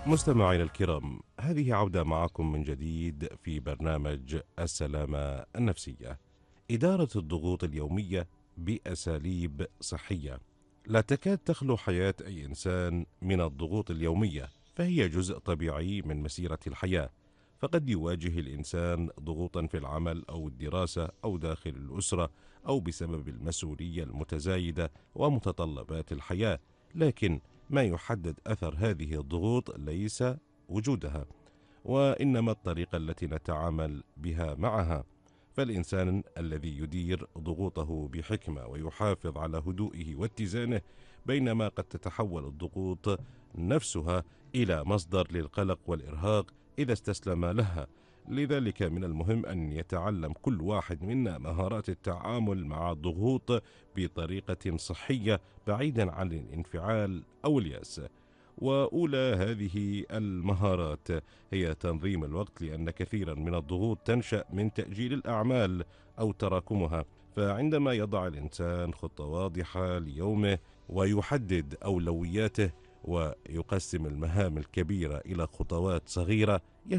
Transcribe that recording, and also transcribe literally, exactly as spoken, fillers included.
مستمعينا الكرام، هذه عودة معكم من جديد في برنامج السلامة النفسية. إدارة الضغوط اليومية بأساليب صحية. لا تكاد تخلو حياة أي إنسان من الضغوط اليومية، فهي جزء طبيعي من مسيرة الحياة. فقد يواجه الإنسان ضغوطا في العمل أو الدراسة أو داخل الأسرة، أو بسبب المسؤولية المتزايدة ومتطلبات الحياة. لكن ما يحدد أثر هذه الضغوط ليس وجودها، وإنما الطريقة التي نتعامل بها معها. فالإنسان الذي يدير ضغوطه بحكمة ويحافظ على هدوئه واتزانه، بينما قد تتحول الضغوط نفسها إلى مصدر للقلق والإرهاق إذا استسلم لها. لذلك من المهم أن يتعلم كل واحد منا مهارات التعامل مع الضغوط بطريقة صحية، بعيدا عن الانفعال أو اليأس. وأولى هذه المهارات هي تنظيم الوقت، لأن كثيرا من الضغوط تنشأ من تأجيل الأعمال أو تراكمها. فعندما يضع الإنسان خطة واضحة ليومه ويحدد أولوياته ويقسم المهام الكبيرة إلى خطوات صغيرة،